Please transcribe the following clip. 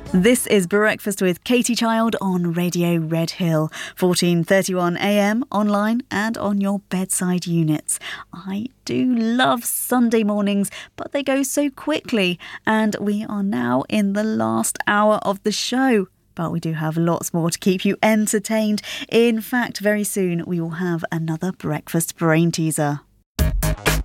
This is Breakfast with Katie Child on Radio Red Hill, 14:31 a.m, online and on your bedside units. I do love Sunday mornings, but they go so quickly, and we are now in the last hour of the show. But we do have lots more to keep you entertained. In fact, very soon we will have another breakfast brain teaser.